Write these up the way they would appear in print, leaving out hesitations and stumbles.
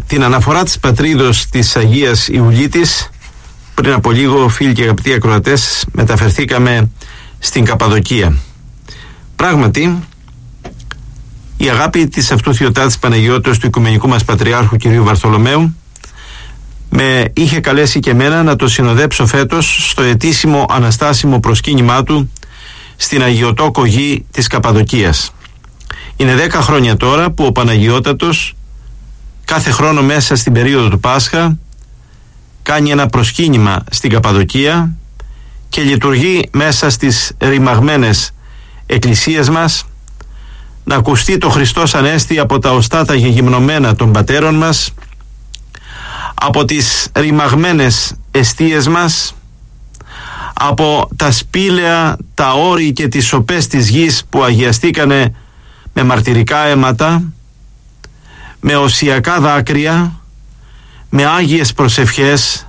την αναφορά της πατρίδος της Αγίας Ιουλίτης, πριν από λίγο, φίλοι και αγαπητοί ακροατές, μεταφερθήκαμε στην Καπαδοκία. Πράγματι, η αγάπη της αυτού Θεοτάτης Παναγιώτος του Οικουμενικού μας Πατριάρχου κ. Βαρθολομαίου με είχε καλέσει και εμένα να το συνοδέψω φέτος στο ετήσιμο αναστάσιμο προσκύνημά του στην Αγιωτόκο γη της Καπαδοκίας. Είναι 10 χρόνια τώρα που ο Παναγιώτατος κάθε χρόνο μέσα στην περίοδο του Πάσχα κάνει ένα προσκύνημα στην Καπαδοκία και λειτουργεί μέσα στις ρημαγμένες εκκλησίες μας, να ακουστεί το Χριστός Ανέστη από τα οστά τα γεγυμνωμένα των πατέρων μας, από τις ρημαγμένες εστίες μας, από τα σπήλαια, τα όρη και τις σοπές της γης που αγιαστήκανε με μαρτυρικά αίματα, με οσιακά δάκρυα, με άγιες προσευχές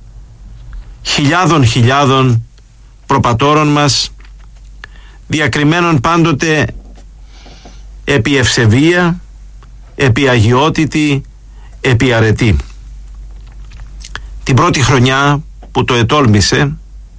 χιλιάδων προπατώρων μας, διακριμένων πάντοτε επί ευσεβία, επί αγιότητη, επί αρετή. Την πρώτη χρονιά που το ετόλμησε,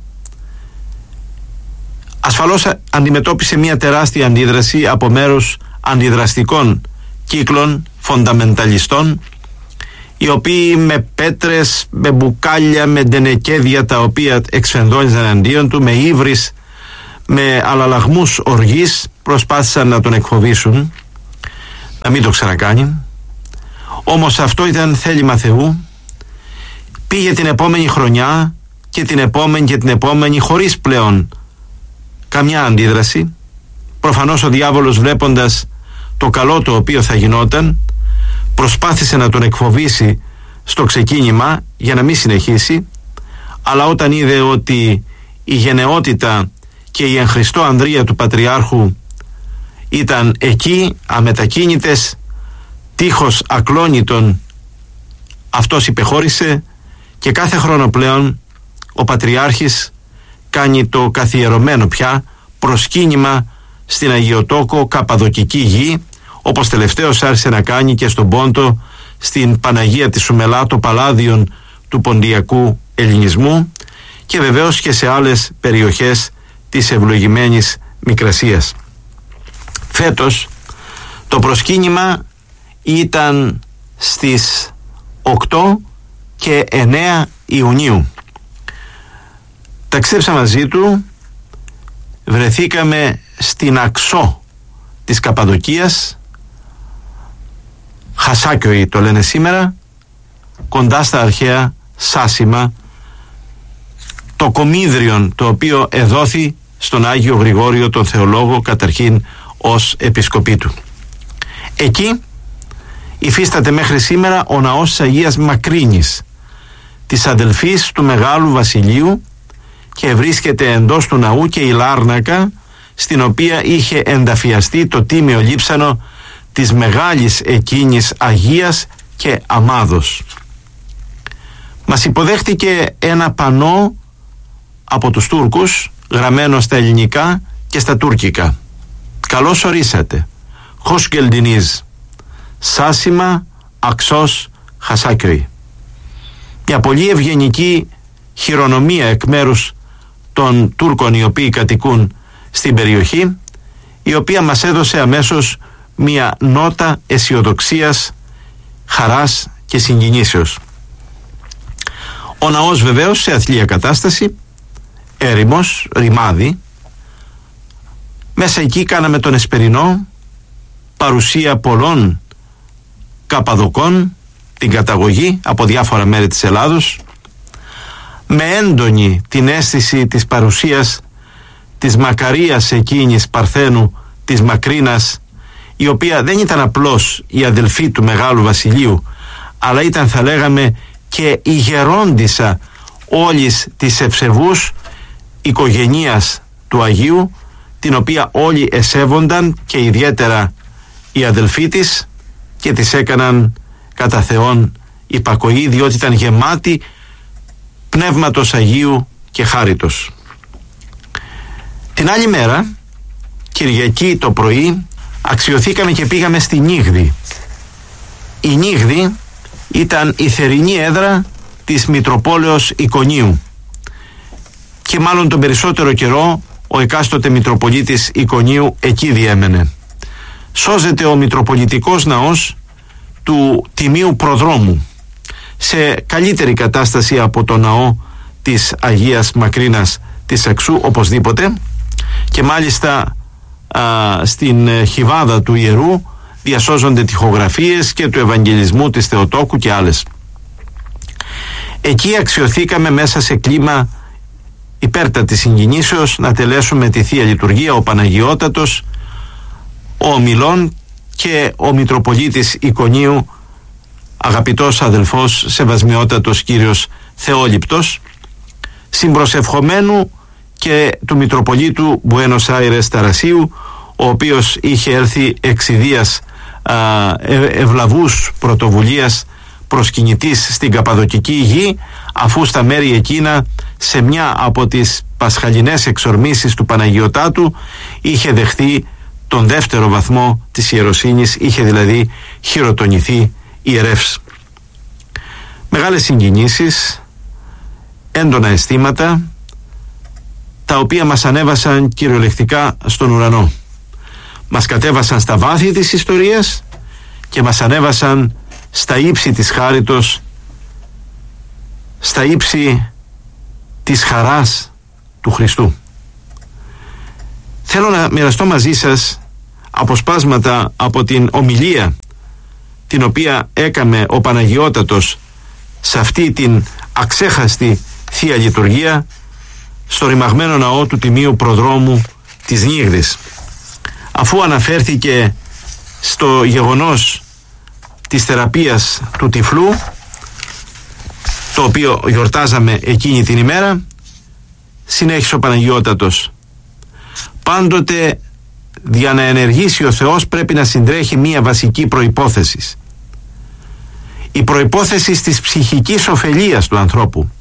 ασφαλώς αντιμετώπισε μια τεράστια αντίδραση από μέρους αντιδραστικών κύκλων φονταμενταλιστών, οι οποίοι με πέτρες, με μπουκάλια, με ντενεκέδια τα οποία εξφενδόνιζαν αντίον του, με ύβρις, με αλλαλαγμούς οργής, προσπάθησαν να τον εκφοβήσουν, να μην το ξανακάνει. Όμως αυτό ήταν θέλημα Θεού. Πήγε την επόμενη χρονιά και την επόμενη και την επόμενη χωρίς πλέον καμιά αντίδραση. Προφανώς ο διάβολος, βλέποντας το καλό το οποίο θα γινόταν, προσπάθησε να τον εκφοβήσει στο ξεκίνημα για να μην συνεχίσει, αλλά όταν είδε ότι η γενναιότητα και η εν Χριστώ ανδρεία του Πατριάρχου ήταν εκεί αμετακίνητες, τείχος ακλόνητον, αυτός υπεχώρησε και κάθε χρόνο πλέον ο Πατριάρχης κάνει το καθιερωμένο πια προσκύνημα στην Αγιωτόκο Καπαδοκική γη, όπως τελευταίως άρχισε να κάνει και στον Πόντο, στην Παναγία της Σουμελά, το παλάδιον του ποντιακού ελληνισμού, και βεβαίως και σε άλλες περιοχές της ευλογημένης Μικρασίας. Φέτος το προσκύνημα ήταν στις 8 και 9 Ιουνίου. Ταξίδεψα μαζί του, βρεθήκαμε στην Αξό της Καπαδοκίας, Χασάκιοι το λένε σήμερα, κοντά στα αρχαία Σάσιμα, το κομίδριον το οποίο εδόθη στον Άγιο Γρηγόριο τον Θεολόγο καταρχήν ως επισκοπή του. Εκεί υφίσταται μέχρι σήμερα ο ναός της Αγίας Μακρύνης, της αδελφής του Μεγάλου Βασιλείου, και βρίσκεται εντός του ναού και η λάρνακα στην οποία είχε ενταφιαστεί το τίμιο λείψανο της μεγάλης εκείνης Αγίας και Αμάδος. Μας υποδέχτηκε ένα πανό από τους Τούρκους, γραμμένο στα ελληνικά και στα τουρκικά. Καλώς ορίσατε. Hoş geldiniz. Σάσιμα, Αξός, Χασάκιοι. Μια πολύ ευγενική χειρονομία εκ μέρους των Τούρκων οι οποίοι κατοικούν στην περιοχή, η οποία μας έδωσε αμέσως μια νότα αισιοδοξίας, χαράς και συγκινήσεως. Ο ναός βεβαίως σε αθλία κατάσταση, έρημος, ρημάδι. Μέσα εκεί κάναμε τον εσπερινό, παρουσία πολλών Καπαδοκών, την καταγωγή από διάφορα μέρη της Ελλάδος, με έντονη την αίσθηση της παρουσίας της μακαρίας εκείνης Παρθένου, της Μακρίνας, η οποία δεν ήταν απλώς η αδελφή του Μεγάλου Βασιλείου, αλλά ήταν, θα λέγαμε, και η γερόντισσα όλης της ευσεβούς οικογενείας του Αγίου, την οποία όλοι εσέβονταν και ιδιαίτερα οι αδελφοί της, και της έκαναν κατά Θεόν υπακοή, διότι ήταν γεμάτη πνεύματος Αγίου και χάριτος. Την άλλη μέρα, Κυριακή το πρωί, αξιωθήκαμε και πήγαμε στη Νίγδη. Η Νίγδη ήταν η θερινή έδρα της Μητροπόλεως Ικονίου και μάλλον τον περισσότερο καιρό ο εκάστοτε Μητροπολίτης Ικονίου εκεί διέμενε. Σώζεται ο Μητροπολιτικός Ναός του Τιμίου Προδρόμου σε καλύτερη κατάσταση από το ναό της Αγίας Μακρίνας της Εξού οπωσδήποτε, και μάλιστα στην χιβάδα του ιερού διασώζονται τοιχογραφίες και του Ευαγγελισμού της Θεοτόκου και άλλες. Εκεί αξιωθήκαμε μέσα σε κλίμα υπέρτατης συγκινήσεως να τελέσουμε τη Θεία Λειτουργία, ο Παναγιώτατος, ο ομιλών και ο Μητροπολίτης Ικονίου, αγαπητός αδελφός, σεβασμιότατος κύριος Θεόληπτος, συμπροσευχομένου και του Μητροπολίτου Μπουένος Άιρες Ταρασίου, ο οποίος είχε έρθει εξιδίας ευλαβούς πρωτοβουλίας προσκυνητής στην Καπαδοκική γη, αφού στα μέρη εκείνα σε μια από τις πασχαλινές εξορμήσεις του Παναγιωτάτου είχε δεχθεί τον δεύτερο βαθμό της ιεροσύνης, είχε δηλαδή χειροτονηθεί ιερεύς. Μεγάλες συγκινήσεις, έντονα αισθήματα, τα οποία μας ανέβασαν κυριολεκτικά στον ουρανό. Μας κατέβασαν στα βάθη της ιστορίας και μας ανέβασαν στα ύψη της χάριτος, στα ύψη της χαράς του Χριστού. Θέλω να μοιραστώ μαζί σας αποσπάσματα από την ομιλία την οποία έκαμε ο Παναγιώτατος σε αυτή την αξέχαστη Θεία Λειτουργία στο ρημαγμένο ναό του Τιμίου Προδρόμου της Νίγδης, αφού αναφέρθηκε στο γεγονός της θεραπείας του τυφλού, το οποίο γιορτάζαμε εκείνη την ημέρα. Συνέχισε ο Παναγιώτατος: πάντοτε για να ενεργήσει ο Θεός πρέπει να συντρέχει μία βασική προϋπόθεση, η προϋπόθεση της ψυχικής ωφελίας του ανθρώπου.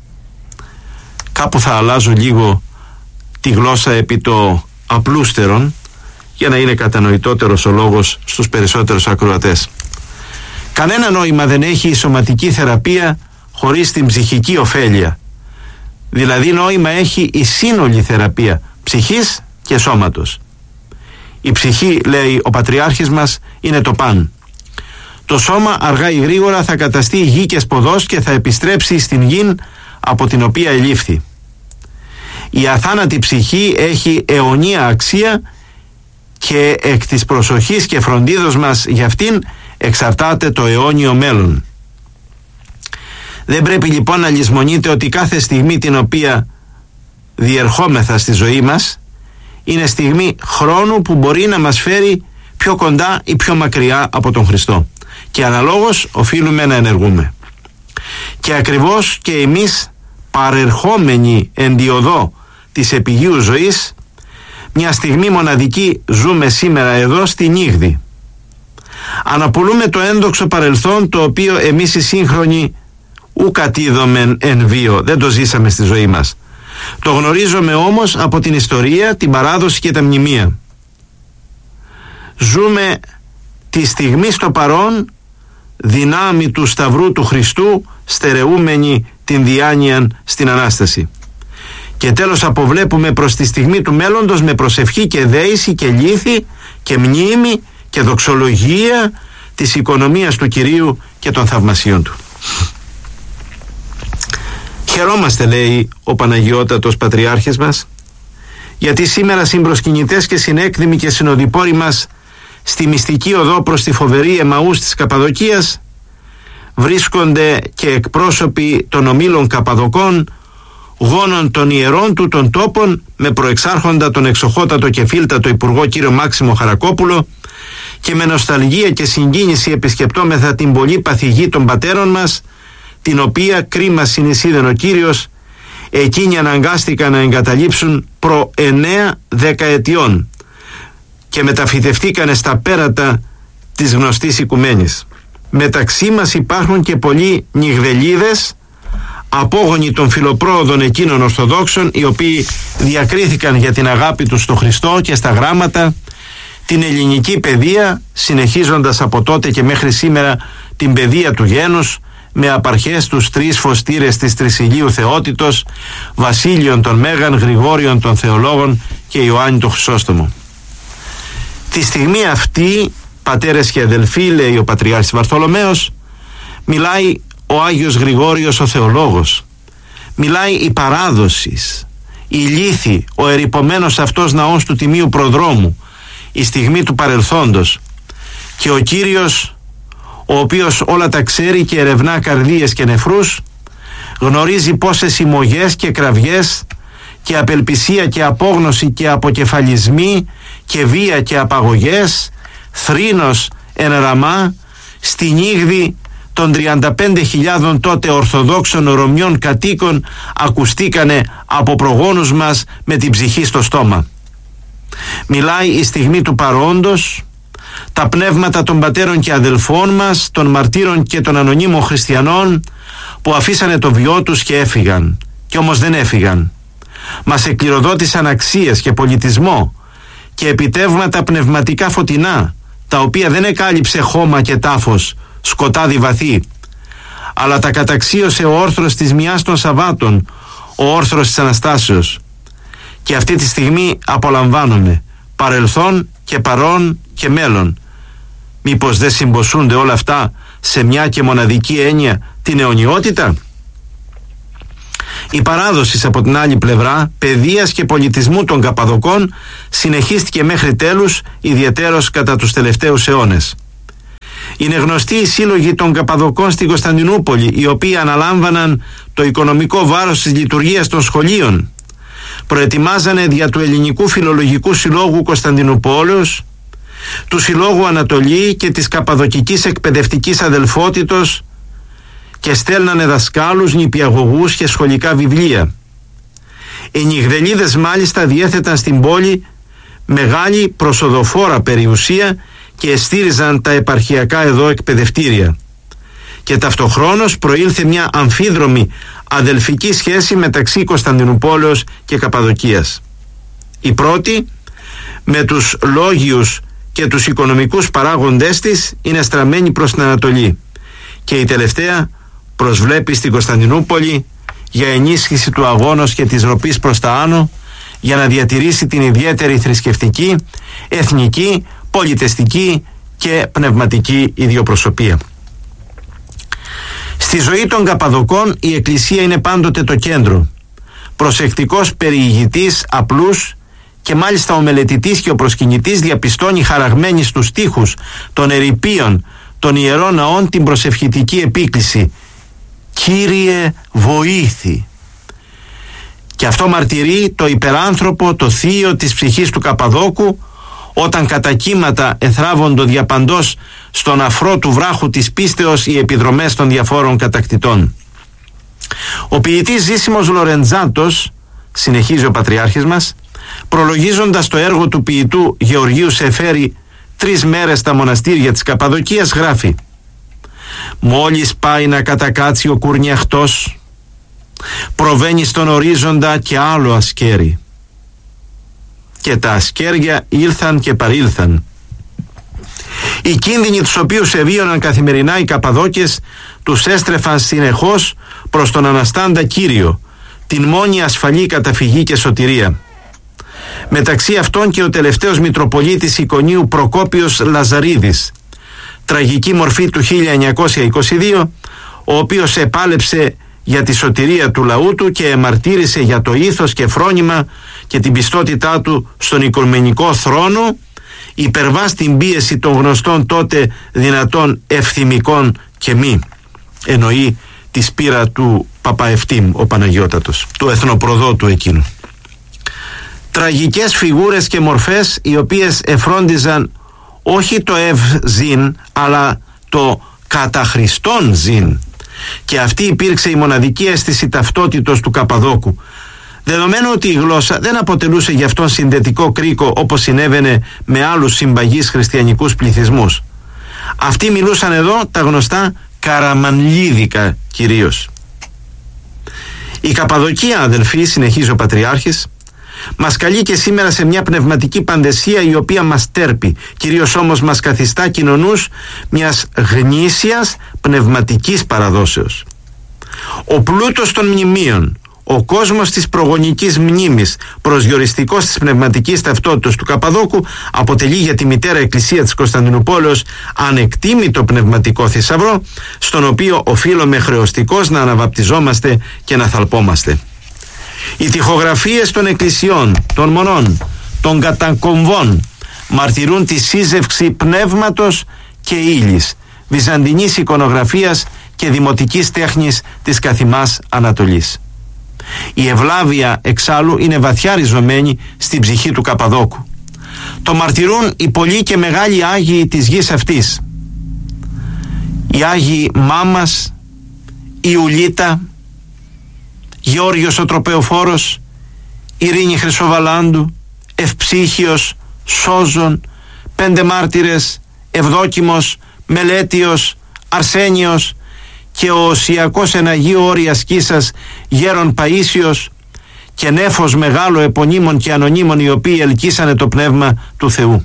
Κάπου θα αλλάζω λίγο τη γλώσσα επί το απλούστερον για να είναι κατανοητότερος ο λόγος στους περισσότερους ακροατές. Κανένα νόημα δεν έχει η σωματική θεραπεία χωρίς την ψυχική ωφέλεια. Δηλαδή νόημα έχει η σύνολη θεραπεία ψυχής και σώματος. Η ψυχή, λέει ο Πατριάρχης μας, είναι το παν. Το σώμα αργά ή γρήγορα θα καταστεί γη και σποδός και θα επιστρέψει στην γη από την οποία ελήφθη. Η αθάνατη ψυχή έχει αιωνία αξία και εκ της προσοχής και φροντίδος μας για αυτήν εξαρτάται το αιώνιο μέλλον. Δεν πρέπει λοιπόν να λησμονείτε ότι κάθε στιγμή την οποία διερχόμεθα στη ζωή μας είναι στιγμή χρόνου που μπορεί να μας φέρει πιο κοντά ή πιο μακριά από τον Χριστό, και αναλόγως οφείλουμε να ενεργούμε. Και ακριβώς και εμείς, παρερχόμενοι εν τη οδό της επιγείου ζωής, μια στιγμή μοναδική ζούμε σήμερα εδώ στη Νίγδη. Αναπολούμε το ένδοξο παρελθόν, το οποίο εμείς οι σύγχρονοι ουκ ατίδομεν εν βίο, δεν το ζήσαμε στη ζωή μας. Το γνωρίζουμε όμως από την ιστορία, την παράδοση και τα μνημεία. Ζούμε τη στιγμή στο παρόν, δυνάμει του Σταυρού του Χριστού, στερεούμενοι την διάνοια στην Ανάσταση. Και τέλος αποβλέπουμε προς τη στιγμή του μέλλοντος με προσευχή και δέηση και λύθη και μνήμη και δοξολογία της οικονομίας του Κυρίου και των θαυμασίων Του. Χαιρόμαστε, λέει ο Παναγιώτατος Πατριάρχης μας, γιατί σήμερα συμπροσκυνητές και συνέκδημοι και συνοδοιπόροι μας στη μυστική οδό προς τη φοβερή Εμαούς της Καπαδοκίας βρίσκονται και εκπρόσωποι των ομίλων Καπαδοκών, γόνων των ιερών του των τόπων, με προεξάρχοντα τον εξοχότατο και φίλτατο Υπουργό κύριο Μάξιμο Χαρακόπουλο, και με νοσταλγία και συγκίνηση επισκεπτόμεθα την πολύπαθη γη των πατέρων μας, την οποία κρίμα συνεισίδεν ο Κύριος, εκείνοι αναγκάστηκαν να εγκαταλείψουν προ 9 δεκαετιών και μεταφυτευτήκανε στα πέρατα της γνωστής οικουμένης. Μεταξύ μας υπάρχουν και πολλοί νιγδελίδες, απόγονοι των φιλοπρόοδων εκείνων Ορθοδόξων, οι οποίοι διακρίθηκαν για την αγάπη τους στο Χριστό και στα γράμματα, την ελληνική παιδεία, συνεχίζοντας από τότε και μέχρι σήμερα την παιδεία του γένους, με απαρχές τους τρεις φωστήρες της Τρισηλίου Θεότητος, Βασίλειον τον Μέγαν, Γρηγόριον των Θεολόγων και Ιωάννη τον Χρυσόστομο. Τη στιγμή αυτή, πατέρες και αδελφοί, λέει ο Πατριάρχης Βαρθολομαίος, μιλάει ο Άγιος Γρηγόριος ο Θεολόγος, μιλάει η παράδοσης, η λύθη, ο ερειπωμένος αυτός ναός του Τιμίου Προδρόμου, η στιγμή του παρελθόντος, και ο Κύριος, ο οποίος όλα τα ξέρει και ερευνά καρδίες και νεφρούς, γνωρίζει πόσες συμμογές και κραυγές και απελπισία και απόγνωση και αποκεφαλισμοί και βία και απαγωγές, θρήνος εν ραμά, στην ήγδη των 35.000 τότε Ορθοδόξων Ρωμιών κατοίκων ακουστήκανε από προγόνους μας με την ψυχή στο στόμα. Μιλάει η στιγμή του παρόντος, τα πνεύματα των πατέρων και αδελφών μας, των μαρτύρων και των ανωνύμων χριστιανών που αφήσανε το βιό τους και έφυγαν, και όμως δεν έφυγαν. Μας εκκληροδότησαν αξίες και πολιτισμό και επιτεύγματα πνευματικά φωτεινά, τα οποία δεν εκάλυψε χώμα και τάφος, σκοτάδι βαθύ, αλλά τα καταξίωσε ο όρθρος της μιας των Σαββάτων, ο όρθρος της Αναστάσεως. Και αυτή τη στιγμή απολαμβάνουμε παρελθόν και παρόν και μέλλον. Μήπως δεν συμποσούνται όλα αυτά σε μια και μοναδική έννοια, την αιωνιότητα? Η παράδοση από την άλλη πλευρά παιδείας και πολιτισμού των Καπαδοκών συνεχίστηκε μέχρι τέλους, ιδιαιτέρως κατά τους τελευταίους αιώνες. Είναι γνωστοί οι σύλλογοι των Καπαδοκών στην Κωνσταντινούπολη, οι οποίοι αναλάμβαναν το οικονομικό βάρος της λειτουργίας των σχολείων, προετοιμάζανε δια του Ελληνικού Φιλολογικού Συλλόγου Κωνσταντινουπόλεως, του Συλλόγου Ανατολή και της Καπαδοκικής Εκπαιδευτικής Αδελφότητος και στέλνανε δασκάλους, νηπιαγωγούς και σχολικά βιβλία. Οι νιγδελίδες μάλιστα διέθεταν στην πόλη μεγάλη προσοδοφόρα περιουσία και εστήριζαν τα επαρχιακά εδώ εκπαιδευτήρια. Και ταυτοχρόνως προήλθε μια αμφίδρομη αδελφική σχέση μεταξύ Κωνσταντινουπόλεως και Καπαδοκίας. Η πρώτη, με τους λόγιους και τους οικονομικούς παράγοντές της, είναι στραμμένη προς την Ανατολή, και η τελευταία προσβλέπει στην Κωνσταντινούπολη για ενίσχυση του αγώνος και της ροπής προς τα άνω, για να διατηρήσει την ιδιαίτερη θρησκευτική, εθνική, πολιτιστική και πνευματική ιδιοπροσωπία. Στη ζωή των Καπαδοκών η Εκκλησία είναι πάντοτε το κέντρο. Προσεκτικός περιηγητής, απλούς, και μάλιστα ο μελετητής και ο προσκυνητής διαπιστώνει χαραγμένη στους τοίχους των ερειπίων των ιερών ναών την προσευχητική επίκληση «Κύριε βοήθη». Και αυτό μαρτυρεί το υπεράνθρωπο, το θείο της ψυχής του Καπαδόκου, όταν κατά κύματα εθράβοντο διαπαντός στον αφρό του βράχου της πίστεως οι επιδρομές των διαφόρων κατακτητών. Ο ποιητής Ζήσιμος Λορεντζάτος, συνεχίζει ο Πατριάρχης μας, προλογίζοντας το έργο του ποιητού Γεωργίου Σεφέρη «3 μέρες στα μοναστήρια της Καπαδοκίας» γράφει: «Μόλις πάει να κατακάτσει ο κουρνιαχτός, προβαίνει στον ορίζοντα και άλλο ασκέρι. Και τα ασκέρια ήλθαν και παρήλθαν. Οι κίνδυνοι τους οποίους εβίωναν καθημερινά οι Καπαδόκες τους έστρεφαν συνεχώς προς τον Αναστάντα Κύριο, την μόνη ασφαλή καταφυγή και σωτηρία. Μεταξύ αυτών και ο τελευταίος Μητροπολίτης Ικονίου Προκόπιος Λαζαρίδης, τραγική μορφή του 1922, ο οποίος επάλεψε για τη σωτηρία του λαού του και εμαρτύρησε για το ήθος και φρόνημα και την πιστότητά του στον οικουμενικό θρόνο, υπερβάς την πίεση των γνωστών τότε δυνατών ευθυμικών και μη». Εννοεί τη σπήρα του Παπαευτήμ ο Παναγιώτατος, του εθνοπροδότου εκείνου. Τραγικές φιγούρες και μορφές, οι οποίες εφρόντιζαν όχι το ευζήν αλλά το κατά Χριστόν ζήν, και αυτή υπήρξε η μοναδική αίσθηση ταυτότητος του Καπαδόκου, δεδομένου ότι η γλώσσα δεν αποτελούσε γι' αυτόν συνδετικό κρίκο όπως συνέβαινε με άλλους συμπαγείς χριστιανικούς πληθυσμούς. Αυτοί μιλούσαν εδώ τα γνωστά καραμανλίδικα κυρίως. Η Καπαδοκία, αδελφοί, συνεχίζει ο Πατριάρχης, Μας καλεί και σήμερα σε μια πνευματική παντεσία η οποία μας τέρπει, κυρίως όμως μας καθιστά κοινωνούς μιας γνήσιας πνευματικής παραδόσεως. Ο πλούτος των μνημείων, ο κόσμος της προγονικής μνήμης, προσδιοριστικός της πνευματικής ταυτότητας του Καπαδόκου, αποτελεί για τη μητέρα Εκκλησία της Κωνσταντινούπολεως ανεκτήμητο πνευματικό θησαυρό, στον οποίο οφείλουμε χρεωστικώς να αναβαπτιζόμαστε και να θαλπόμαστε. Οι τοιχογραφίες των εκκλησιών, των μονών, των κατακομβών μαρτυρούν τη σύζευξη πνεύματος και ύλης, βυζαντινής εικονογραφίας και δημοτικής τέχνης της καθημάς Ανατολής. Η ευλάβεια εξάλλου είναι βαθιά ριζωμένη στην ψυχή του Καπαδόκου. Το μαρτυρούν οι πολλοί και μεγάλοι Άγιοι της γης αυτής. Οι Άγιοι Μάμας, Ιουλίτα, Γεώργιος ο Τροπεοφόρος, Ειρήνη Χρυσοβαλάντου, Ευψύχιος, Σόζον, 5 μάρτυρες, Ευδόκιμος, Μελέτιος, Αρσένιος και ο Οσιακός εν Αγίου Όρη Ασκήσας Γέρον Παΐσιος και νέφος μεγάλο επωνύμων και ανωνύμων, οι οποίοι ελκύσανε το πνεύμα του Θεού.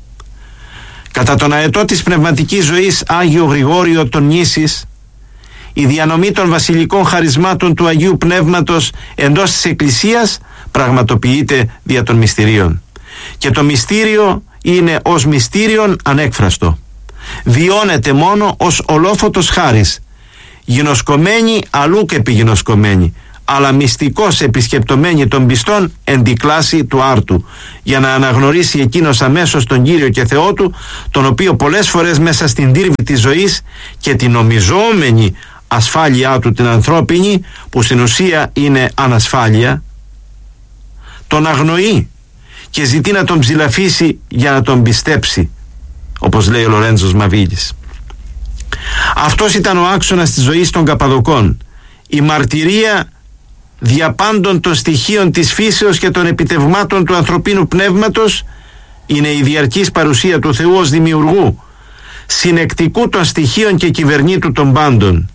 Κατά τον αετό της πνευματικής ζωής Άγιο Γρηγόριο των Νήσης, η διανομή των βασιλικών χαρισμάτων του Αγίου Πνεύματος εντός της Εκκλησίας πραγματοποιείται δια των μυστηρίων. Και το μυστήριο είναι ως μυστήριον ανέκφραστο. Βιώνεται μόνο ως ολόφωτος χάρις, γινωσκομένη αλλού και επιγινωσκομένη, αλλά μυστικός επισκεπτομένη των πιστών εν τη κλάση του άρτου, για να αναγνωρίσει εκείνος αμέσως τον Κύριο και Θεό του, τον οποίο πολλές φορές μέσα στην τύρβη της ζωής και την νομιζόμενη ασφάλειά του την ανθρώπινη, που στην ουσία είναι ανασφάλεια, τον αγνοεί και ζητεί να τον ψηλαφίσει για να τον πιστέψει, όπως λέει ο Λορέντζος Μαβίλης. Αυτός ήταν ο άξονας της ζωής των Καπαδοκών, η μαρτυρία διαπάντων των στοιχείων της φύσεως και των επιτευγμάτων του ανθρωπίνου πνεύματος. Είναι η διαρκής παρουσία του Θεού ως δημιουργού, συνεκτικού των στοιχείων και κυβερνήτου των πάντων.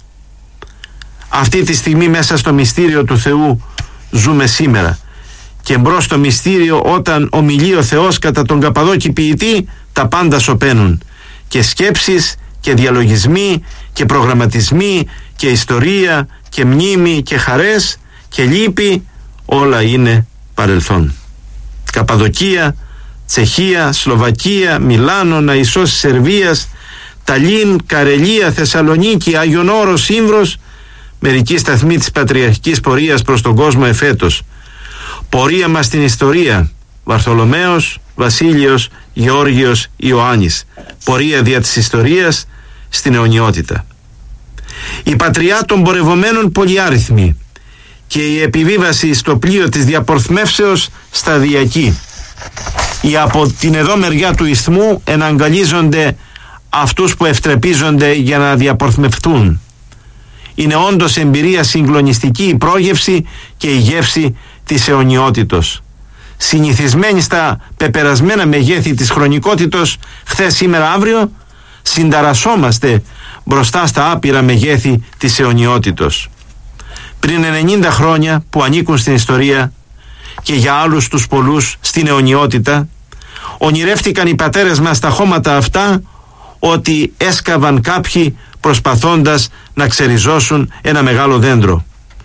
Αυτή τη στιγμή μέσα στο μυστήριο του Θεού ζούμε σήμερα, και μπρος στο μυστήριο, όταν ομιλεί ο Θεός κατά τον Καπαδόκη ποιητή, τα πάντα σωπαίνουν, και σκέψεις και διαλογισμοί και προγραμματισμοί και ιστορία και μνήμη και χαρές και λύπη, όλα είναι παρελθόν. Καπαδοκία, Τσεχία, Σλοβακία, Μιλάνο, Ναϊσός Σερβίας, Ταλίν, Καρελία, Θεσσαλονίκη, Άγιον Όρος, Ήμβρος, μερικοί σταθμοί της πατριαρχικής πορείας προς τον κόσμο εφέτος. Πορεία μας στην ιστορία, Βαρθολομαίος, Βασίλειος, Γεώργιος, Ιωάννης. Πορεία δια της ιστορίας στην αιωνιότητα. Η πατριά των πορευομένων πολυάριθμη και η επιβίβαση στο πλοίο της διαπορθμεύσεως σταδιακή. Οι από την εδώ μεριά του ισθμού εναγκαλίζονται αυτούς που ευτρεπίζονται για να διαπορθμευτούν. Είναι όντως εμπειρία συγκλονιστική η πρόγευση και η γεύση της αιωνιότητος. Συνηθισμένοι στα πεπερασμένα μεγέθη της χρονικότητος, χθες, σήμερα, αύριο, συνταρασσόμαστε μπροστά στα άπειρα μεγέθη της αιωνιότητος. Πριν 90 χρόνια που ανήκουν στην ιστορία και για άλλους τους πολλούς στην αιωνιότητα, ονειρεύτηκαν οι πατέρες μας στα χώματα αυτά ότι έσκαβαν κάποιοι προσπαθώντας να ξεριζώσουν ένα μεγάλο δέντρο.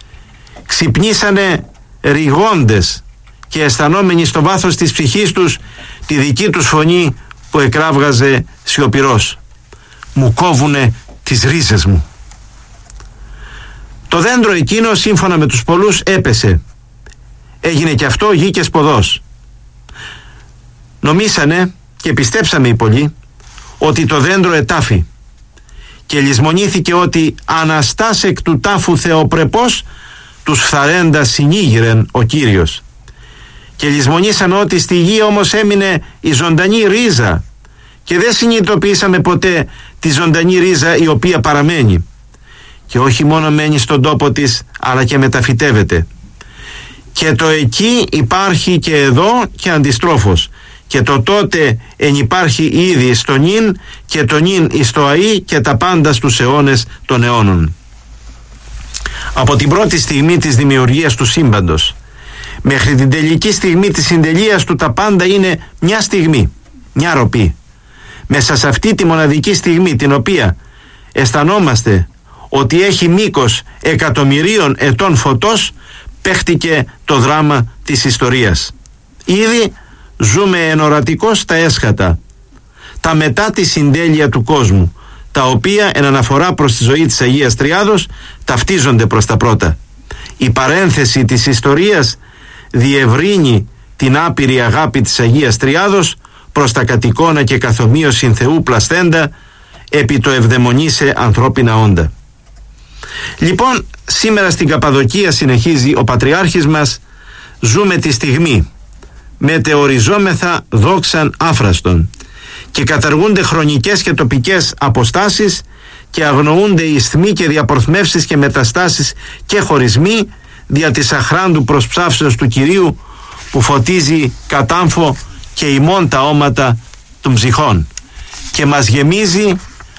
Ξυπνήσανε ρηγώντες και αισθανόμενοι στο βάθος της ψυχής τους τη δική τους φωνή που εκράβγαζε σιωπηρός. Μου κόβουνε τις ρίζες μου. Το δέντρο εκείνο, σύμφωνα με τους πολλούς, έπεσε. Έγινε και αυτό γη και σποδός. Νομίσανε και πιστέψαμε οι πολλοί ότι το δέντρο ετάφη, και λησμονήθηκε ότι αναστάς εκ του τάφου θεοπρεπός τους φθαρέντας συνήγηρεν ο Κύριος. Και λησμονήσαν ότι στη γη όμως έμεινε η ζωντανή ρίζα, και δεν συνειδητοποιήσαμε ποτέ τη ζωντανή ρίζα η οποία παραμένει, και όχι μόνο μένει στον τόπο της, αλλά και μεταφυτεύεται. Και το εκεί υπάρχει και εδώ και αντιστρόφως, και το τότε εν υπάρχει ήδη στο νυν και το νυν εις το αΐ και τα πάντα στους αιώνες των αιώνων. Από την πρώτη στιγμή της δημιουργίας του σύμπαντος, Μέχρι την τελική στιγμή της συντελείας του τα πάντα είναι μια στιγμή, μια ροπή. Μέσα σε αυτή τη μοναδική στιγμή, την οποία αισθανόμαστε ότι έχει μήκος εκατομμυρίων ετών φωτός, παίχτηκε το δράμα της ιστορίας. Ήδη ζούμε ενορατικώς τα έσχατα, τα μετά τη συντέλεια του κόσμου, τα οποία εν αναφορά προς τη ζωή της Αγίας Τριάδος ταυτίζονται προς τα πρώτα. Η παρένθεση της ιστορίας διευρύνει την άπειρη αγάπη της Αγίας Τριάδος προς τα κατ' εικόνα και καθομοίωσιν Θεού πλασθέντα επί το ευδαιμονήσε ανθρώπινα όντα. Λοιπόν, σήμερα στην Καπαδοκία, συνεχίζει ο Πατριάρχης μας, ζούμε τη στιγμή, μετεωριζόμεθα δόξαν άφραστον, και καταργούνται χρονικές και τοπικές αποστάσεις και αγνοούνται οι ισθμοί και διαπορθμεύσεις και μεταστάσεις και χωρισμοί δια της αχράντου προσψάυσεως του Κυρίου, που φωτίζει κατάμφο και ημών τα όματα των ψυχών, και μας γεμίζει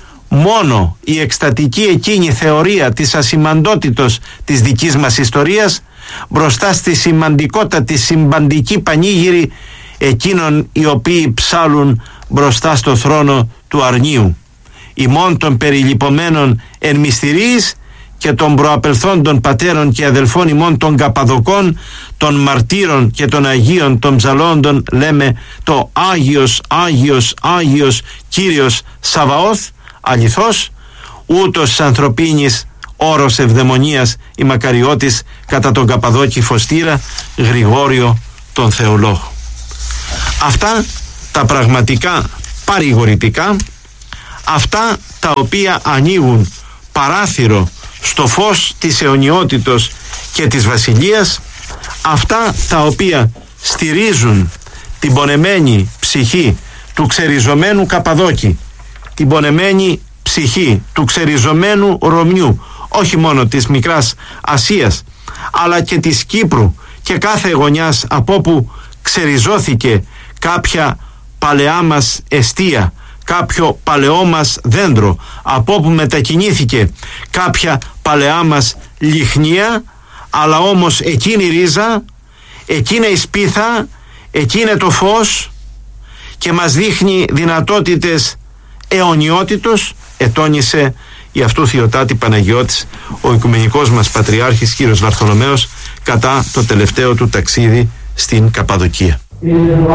μόνο η εκστατική εκείνη θεωρία της ασημαντότητος της δικής μας ιστορίας μπροστά στη σημαντικότατη συμπαντική πανήγυρη εκείνων οι οποίοι ψάλουν μπροστά στο θρόνο του αρνίου, ημών των περιλυπωμένων εν μυστηρίης και των προαπελθόντων πατέρων και αδελφών ημών των Καπαδοκών, των μαρτύρων και των Αγίων των ψαλόντων, λέμε το Άγιος, Άγιος, Άγιος Κύριος Σαβαώθ, αληθώς, ούτως της ανθρωπίνης όρος ευδαιμονίας η μακαριώτης κατά τον Καπαδόκη Φωστήρα Γρηγόριο τον Θεολόγο. Αυτά τα πραγματικά παρηγορητικά, αυτά τα οποία ανοίγουν παράθυρο στο φως της αιωνιότητος και της βασιλείας, αυτά τα οποία στηρίζουν την πονεμένη ψυχή του ξεριζωμένου Καπαδόκη, την πονεμένη ψυχή του ξεριζωμένου Ρωμιού, όχι μόνο της Μικράς Ασίας αλλά και της Κύπρου και κάθε γωνιάς από όπου ξεριζώθηκε κάποια παλαιά μας εστία, κάποιο παλαιό μας δέντρο, από όπου μετακινήθηκε κάποια παλαιά μας λιχνία, αλλά όμως εκείνη η ρίζα, εκείνη η σπίθα, εκείνη το φως, και μας δείχνει δυνατότητες αιωνιότητος, ετώνησε η αυτού Θεοτάτη Παναγιώτης ο Οικουμενικός μας Πατριάρχης κύριος Βαρθολομαίος κατά το τελευταίο του ταξίδι στην Καπαδοκία.